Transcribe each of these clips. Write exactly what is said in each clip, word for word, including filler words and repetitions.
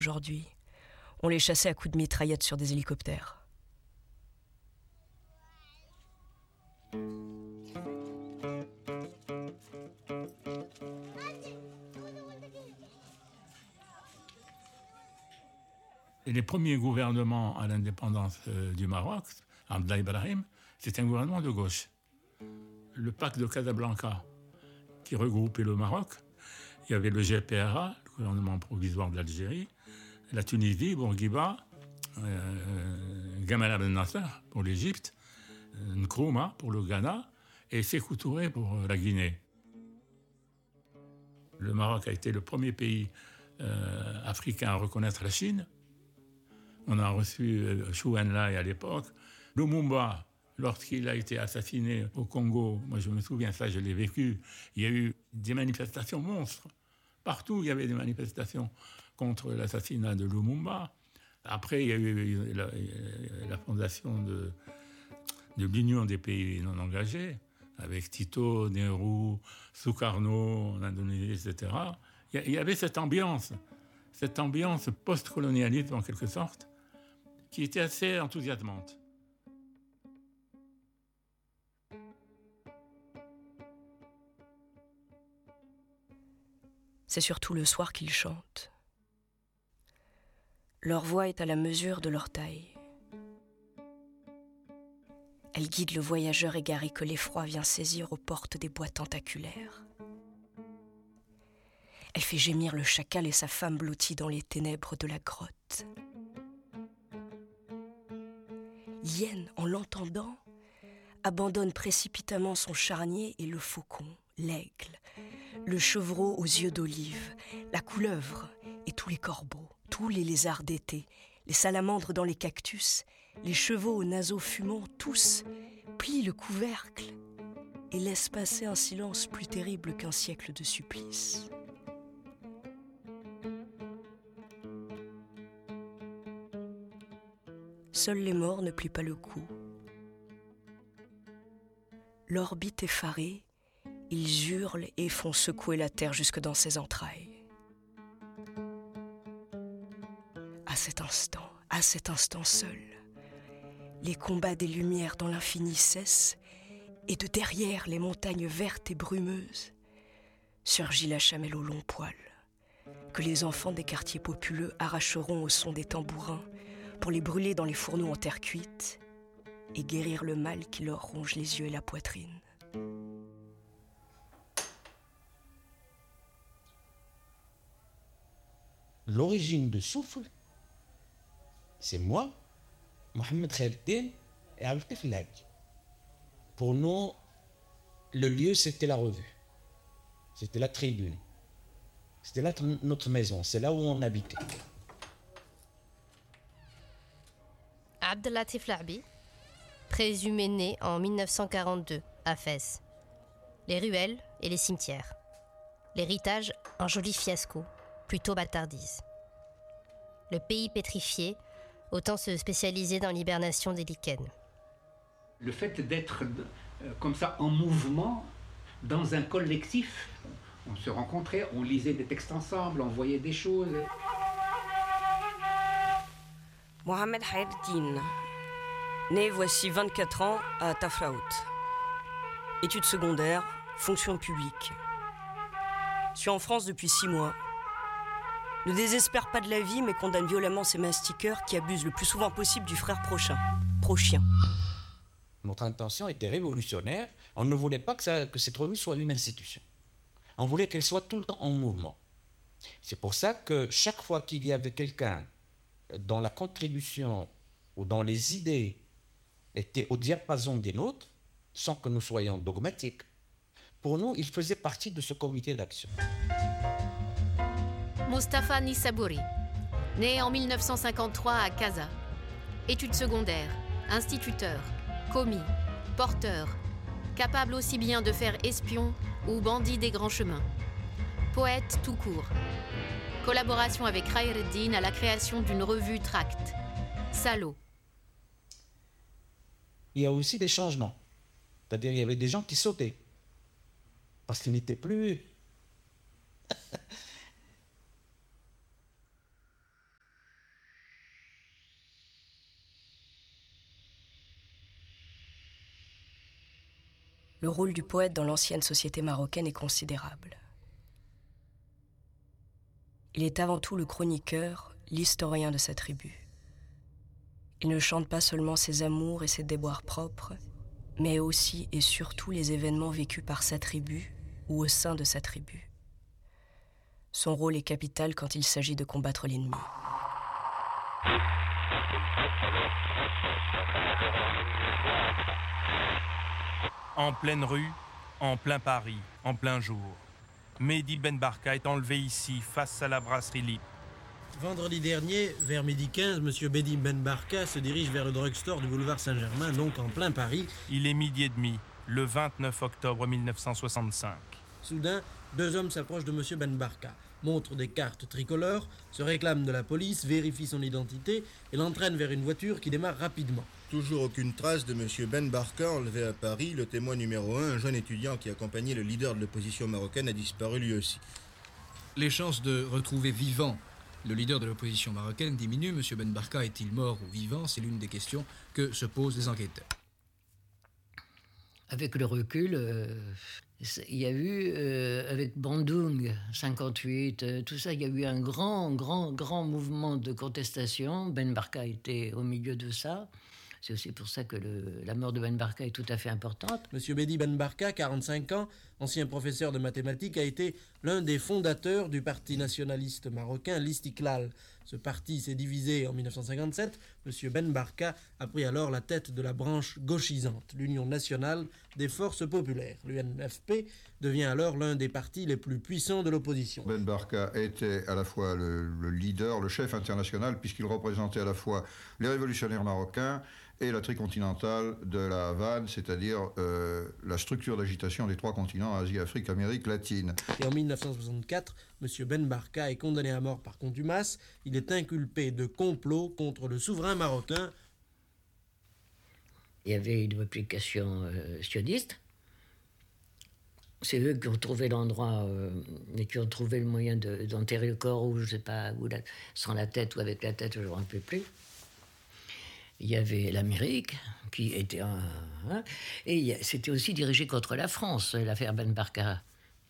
Aujourd'hui, on les chassait à coups de mitraillettes sur des hélicoptères. Et les premiers gouvernements à l'indépendance euh, du Maroc, Abdallah Ibrahim, c'était un gouvernement de gauche. Le pacte de Casablanca, qui regroupait le Maroc, il y avait le G P R A, le gouvernement provisoire de l'Algérie, la Tunisie, Bourguiba, euh, Gamal Abdel Nasser pour l'Égypte, euh, Nkrumah pour le Ghana et Sékou Touré pour euh, la Guinée. Le Maroc a été le premier pays euh, africain à reconnaître la Chine. On a reçu euh, Chou En-lai à l'époque. Lumumba, lorsqu'il a été assassiné au Congo, moi je me souviens, ça je l'ai vécu, il y a eu des manifestations monstres. Partout, il y avait des manifestations contre l'assassinat de Lumumba. Après, il y a eu la, la fondation de, de l'Union des pays non engagés, avec Tito, Nehru, Sukarno en Indonésie, et cetera. Il y avait cette ambiance, cette ambiance post-colonialiste en quelque sorte, qui était assez enthousiasmante. C'est surtout le soir qu'ils chantent. Leur voix est à la mesure de leur taille. Elle guide le voyageur égaré que l'effroi vient saisir aux portes des bois tentaculaires. Elle fait gémir le chacal et sa femme blottie dans les ténèbres de la grotte. Yen, en l'entendant, abandonne précipitamment son charnier et le faucon, l'aigle, le chevreau aux yeux d'olive, la couleuvre et tous les corbeaux, tous les lézards d'été, les salamandres dans les cactus, les chevaux aux naseaux fumants, tous plient le couvercle et laissent passer un silence plus terrible qu'un siècle de supplice. Seuls les morts ne plient pas le cou. L'orbite effarée, ils hurlent et font secouer la terre jusque dans ses entrailles. À cet instant, à cet instant seul, les combats des lumières dans l'infini cessent et de derrière les montagnes vertes et brumeuses surgit la chamelle au long poil que les enfants des quartiers populeux arracheront au son des tambourins pour les brûler dans les fourneaux en terre cuite et guérir le mal qui leur ronge les yeux et la poitrine. L'origine de Souffle, c'est moi, Mohamed Khaireddine et Abdel Lag. Pour nous, le lieu, c'était la revue. C'était la tribune. C'était là notre maison, c'est là où on habitait. Abdellatif Laabi, présumé né en dix-neuf cent quarante-deux à Fès. Les ruelles et les cimetières. L'héritage, un joli fiasco, plutôt bâtardise. Le pays pétrifié, autant se spécialiser dans l'hibernation des lichens. Le fait d'être euh, comme ça en mouvement, dans un collectif, on se rencontrait, on lisait des textes ensemble, on voyait des choses. Mohamed Khaireddine, né voici vingt-quatre ans à Tafraout. Études secondaires, fonction publique. Suis en France depuis six mois. Ne désespère pas de la vie, mais condamne violemment ces mastiqueurs qui abusent le plus souvent possible du frère prochain, prochien. Notre intention était révolutionnaire. On ne voulait pas que, ça, que cette revue soit une institution. On voulait qu'elle soit tout le temps en mouvement. C'est pour ça que chaque fois qu'il y avait quelqu'un dont la contribution ou dont les idées étaient au diapason des nôtres, sans que nous soyons dogmatiques, pour nous, il faisait partie de ce comité d'action. Mostafa Nissabouri, né en dix-neuf cent cinquante-trois à Casa. Études secondaires, instituteur, commis, porteur, capable aussi bien de faire espion ou bandit des grands chemins. Poète tout court. Collaboration avec Khaireddine à la création d'une revue tract, Salaud. Il y a aussi des changements. C'est-à-dire, il y avait des gens qui sautaient. Parce qu'ils n'étaient plus le rôle du poète dans l'ancienne société marocaine est considérable. Il est avant tout le chroniqueur, l'historien de sa tribu. Il ne chante pas seulement ses amours et ses déboires propres, mais aussi et surtout les événements vécus par sa tribu ou au sein de sa tribu. Son rôle est capital quand il s'agit de combattre l'ennemi. En pleine rue, en plein Paris, en plein jour. Mehdi Ben Barka est enlevé ici, face à la brasserie Lippe. Vendredi dernier, vers midi quinze, M. Mehdi Ben Barka se dirige vers le drugstore du boulevard Saint-Germain, donc en plein Paris. Il est midi et demi, le vingt-neuf octobre mille neuf cent soixante-cinq. Soudain, deux hommes s'approchent de M. Ben Barka, montrent des cartes tricolores, se réclament de la police, vérifient son identité et l'entraînent vers une voiture qui démarre rapidement. Toujours aucune trace de M. Ben Barka enlevé à Paris. Le témoin numéro un, un jeune étudiant qui accompagnait le leader de l'opposition marocaine, a disparu lui aussi. Les chances de retrouver vivant le leader de l'opposition marocaine diminuent. M. Ben Barka est-il mort ou vivant? C'est l'une des questions que se posent les enquêteurs. Avec le recul, euh, il y a eu, euh, avec Bandung, cinquante-huit, euh, tout ça, il y a eu un grand, grand, grand mouvement de contestation. Ben Barka était au milieu de ça. C'est aussi pour ça que le, la mort de Ben Barka est tout à fait importante. Monsieur Mehdi Ben Barka, quarante-cinq ans, ancien professeur de mathématiques, a été l'un des fondateurs du parti nationaliste marocain, l'Istiklal. Ce parti s'est divisé en mille neuf cent cinquante-sept. Monsieur Ben Barka a pris alors la tête de la branche gauchisante, l'Union nationale des forces populaires. L'U N F P devient alors l'un des partis les plus puissants de l'opposition. Ben Barka était à la fois le, le leader, le chef international, puisqu'il représentait à la fois les révolutionnaires marocains et la tricontinentale de la Havane, c'est-à-dire euh, la structure d'agitation des trois continents, Asie, Afrique, Amérique latine. Et en mille neuf cent soixante-quatre, M. Ben Barka est condamné à mort par contumace. Il est inculpé de complot contre le souverain marocain. Il y avait une application euh, sioniste. C'est eux qui ont trouvé l'endroit euh, et qui ont trouvé le moyen de, d'enterrer le corps, ou je ne sais pas, ou la, sans la tête ou avec la tête, je ne me rappelle plus. Il y avait l'Amérique, qui était un... Hein, et il y a, c'était aussi dirigé contre la France, l'affaire Ben Barka.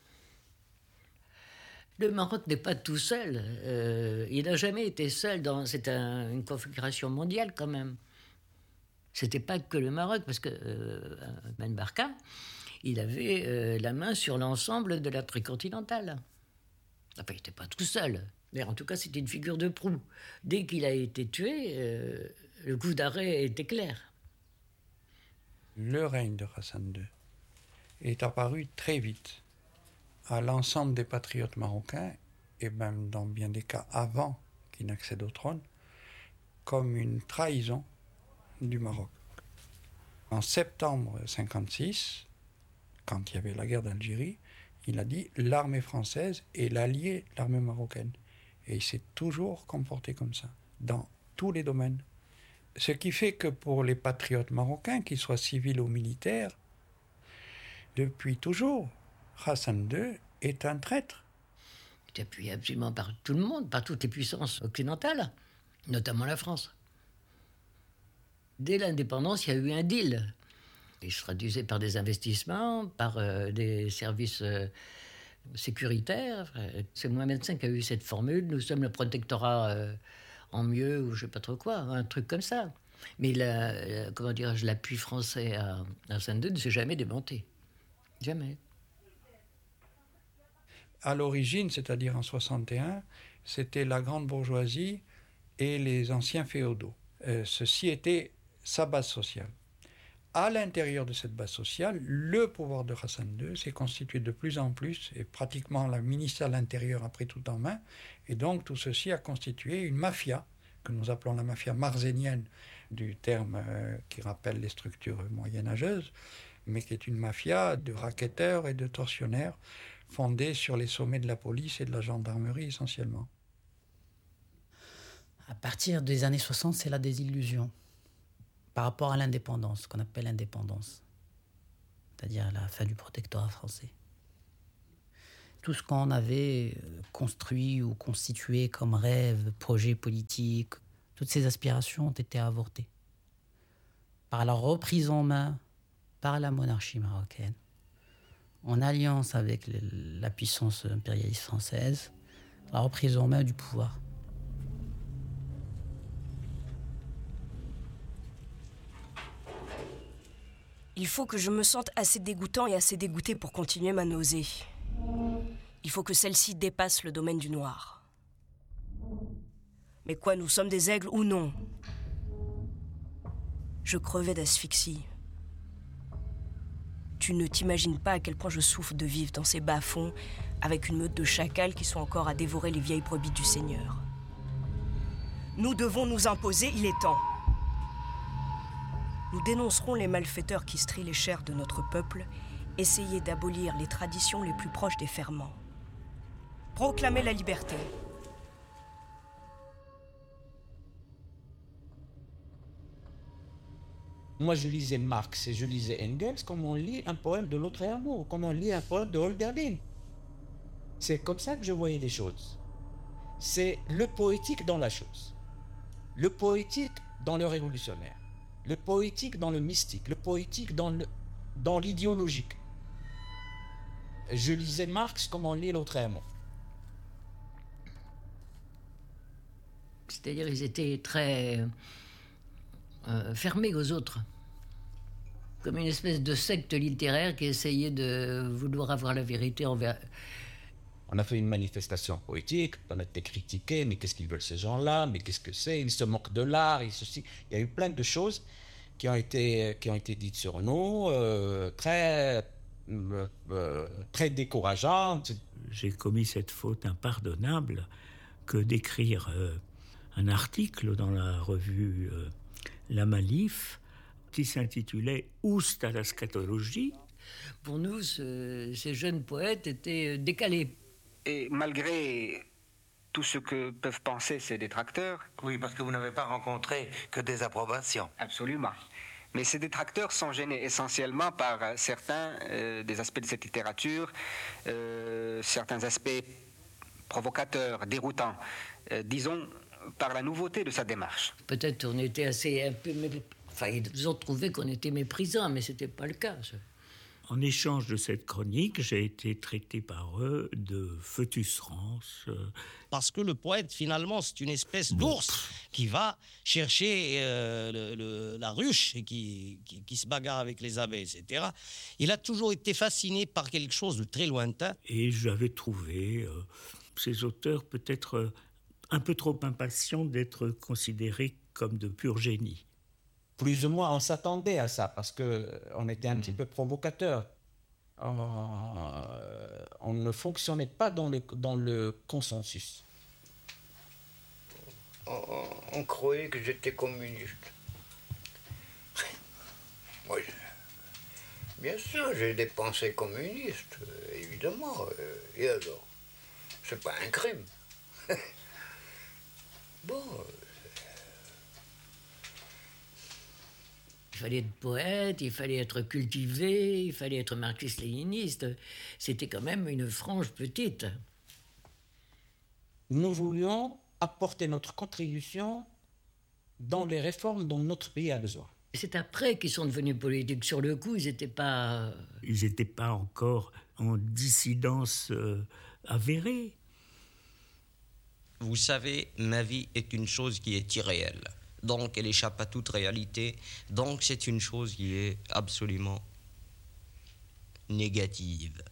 Le Maroc n'est pas tout seul. Euh, il n'a jamais été seul. Dans, c'est un, une configuration mondiale, quand même. C'était pas que le Maroc, parce que euh, Ben Barka, il avait euh, la main sur l'ensemble de la tricontinentale. Enfin, il n'était pas tout seul. Mais en tout cas, c'était une figure de proue. Dès qu'il a été tué... Euh, le coup d'arrêt était clair. Le règne de Hassan deux est apparu très vite à l'ensemble des patriotes marocains, et même dans bien des cas avant qu'il n'accède au trône, comme une trahison du Maroc. En septembre cinquante-six, quand il y avait la guerre d'Algérie, il a dit « l'armée française est l'allié de l'armée marocaine ». Et il s'est toujours comporté comme ça, dans tous les domaines. Ce qui fait que pour les patriotes marocains, qu'ils soient civils ou militaires, depuis toujours, Hassan deux est un traître. Il est appuyé absolument par tout le monde, par toutes les puissances occidentales, notamment la France. Dès l'indépendance, il y a eu un deal. Il se traduisait par des investissements, par euh, des services euh, sécuritaires. C'est Mohamed cinq qui a eu cette formule. Nous sommes le protectorat... Euh, en mieux, ou je ne sais pas trop quoi, un truc comme ça. Mais la, la, comment dirais-je, l'appui français à, à Hassan deux ne s'est jamais démonté. Jamais. À l'origine, c'est-à-dire en soixante et un, c'était la grande bourgeoisie et les anciens féodaux. Euh, ceci était sa base sociale. À l'intérieur de cette base sociale, le pouvoir de Hassan deux s'est constitué de plus en plus, et pratiquement le ministère de l'Intérieur a pris tout en main, et donc tout ceci a constitué une mafia, que nous appelons la mafia marzénienne, du terme euh, qui rappelle les structures moyenâgeuses, mais qui est une mafia de racketteurs et de tortionnaires, fondée sur les sommets de la police et de la gendarmerie essentiellement. À partir des années soixante, c'est la désillusion par rapport à l'indépendance, ce qu'on appelle l'indépendance, c'est-à-dire la fin du protectorat français. Tout ce qu'on avait construit ou constitué comme rêve, projet politique, toutes ces aspirations ont été avortées par la reprise en main par la monarchie marocaine, en alliance avec le, la puissance impérialiste française, la reprise en main du pouvoir. Il faut que je me sente assez dégoûtant et assez dégoûté pour continuer ma nausée. Il faut que celle-ci dépasse le domaine du noir. Mais quoi, nous sommes des aigles ou non? Je crevais d'asphyxie. Tu ne t'imagines pas à quel point je souffre de vivre dans ces bas-fonds avec une meute de chacals qui sont encore à dévorer les vieilles brebis du Seigneur. Nous devons nous imposer, il est temps. Nous dénoncerons les malfaiteurs qui strient les chairs de notre peuple, essayer d'abolir les traditions les plus proches des ferments. Proclamer la liberté. Moi, je lisais Marx et je lisais Engels comme on lit un poème de Lautréamont, comme on lit un poème de Hölderlin. C'est comme ça que je voyais les choses. C'est le poétique dans la chose. Le poétique dans le révolutionnaire. Le poétique dans le mystique. Le poétique dans le, dans l'idéologique. Je lisais Marx comme on lit Lautréamont. C'est-à-dire ils étaient très euh, fermés aux autres. Comme une espèce de secte littéraire qui essayait de vouloir avoir la vérité envers... On a fait une manifestation poétique, on a été critiqué, mais qu'est-ce qu'ils veulent ces gens-là, mais qu'est-ce que c'est, ils se moquent de l'art, et ceci. Il y a eu plein de choses qui ont été, qui ont été dites sur nous, euh, très, euh, euh, très décourageantes. J'ai commis cette faute impardonnable que d'écrire euh, un article dans la revue euh, La Malif qui s'intitulait « Oust à la scatologie ». Pour nous, ce, ces jeunes poètes étaient décalés. Et malgré tout ce que peuvent penser ces détracteurs... Oui, parce que vous n'avez pas rencontré que des approbations. Absolument. Mais ces détracteurs sont gênés essentiellement par euh, certains euh, des aspects de cette littérature, euh, certains aspects provocateurs, déroutants, euh, disons, par la nouveauté de sa démarche. Peut-être on était assez... Un peu, enfin, ils ont trouvé qu'on était méprisants, mais ce n'était pas le cas, ça. En échange de cette chronique, j'ai été traité par eux de foetus rance. Parce que le poète, finalement, c'est une espèce d'ours qui va chercher euh, le, le, la ruche et qui, qui, qui se bagarre avec les abeilles, et cetera. Il a toujours été fasciné par quelque chose de très lointain. Et j'avais trouvé euh, ces auteurs peut-être euh, un peu trop impatients d'être considérés comme de pur génie. Plus ou moins, on s'attendait à ça, parce qu'on était un mmh. petit peu provocateur. On, euh, on ne fonctionnait pas dans le, dans le consensus. On, on croyait que j'étais communiste. Moi, je, bien sûr, j'ai des pensées communistes, évidemment. Et alors, c'est pas un crime. Bon... Il fallait être poète, il fallait être cultivé, il fallait être marxiste-léniniste. C'était quand même une frange petite. Nous voulions apporter notre contribution dans les réformes dont notre pays a besoin. C'est après qu'ils sont devenus politiques. Sur le coup, ils n'étaient pas... Ils n'étaient pas encore en dissidence euh, avérée. Vous savez, ma vie est une chose qui est irréelle. Donc, elle échappe à toute réalité. Donc, c'est une chose qui est absolument négative.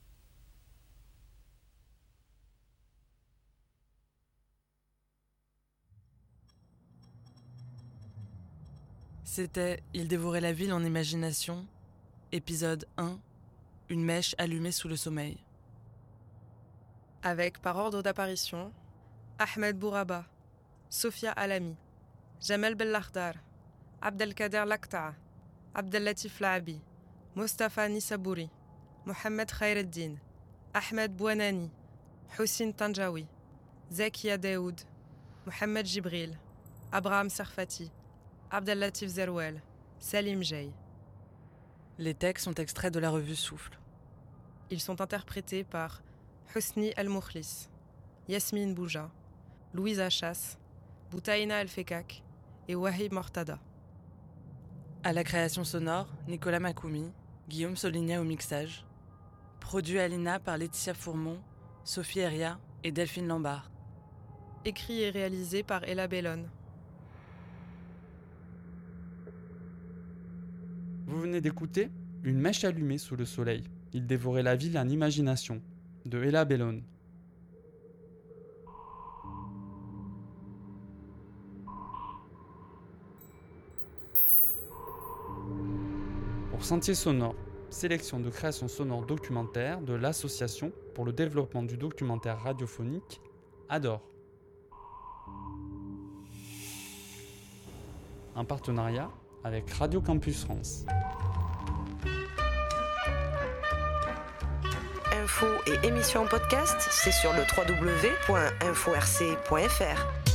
C'était « Il dévorait la ville en imagination », épisode un, une mèche allumée sous le sommeil. Avec, par ordre d'apparition, Ahmed Bouraba, Sophia Alami, Jamel Belakhdar, Abdelkader Lakta'a, Abdellatif Laabi, Mustafa Nisabouri, Mohamed Khaireddin, Ahmed Bouanani, Houssine Tanjawi, Zakia Daoud, Mohamed Jibril, Abraham Sarfati, Abdellatif Zerouel, Salim Jey. Les textes sont extraits de la revue Souffle. Ils sont interprétés par Husni El-Moukhlis, Yasmine Bouja, Louise Achas, Boutaïna El-Fekak et Wahib Mortada. À la création sonore, Nicolas Macoumi, Guillaume Soligna au mixage. Produit à l'I N A par Laetitia Fourmont, Sophie Heria et Delphine Lambard. Écrit et réalisé par Ella Bellone. Vous venez d'écouter Une mèche allumée sous le soleil. Il dévorait la ville en imagination, de Ella Bellone. Pour Sentier sonore, sélection de création sonore documentaire de l'Association pour le développement du documentaire radiophonique A D O R. Un partenariat avec Radio Campus France. Infos et émissions en podcast, c'est sur le w w w point info r c point f r.